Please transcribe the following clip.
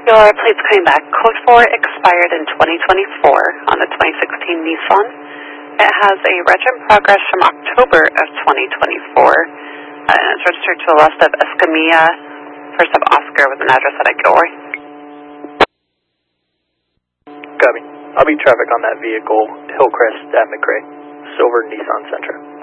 Your plate's coming back. Code 4 expired in 2024 on the 2016 Nissan. It has a reg in progress from October of 2024, and it's registered to the west of Escamilla, first of Oscar, with an address at Gilroy. Copy. I'll be traffic on that vehicle, Hillcrest at McRae, silver Nissan Sentra.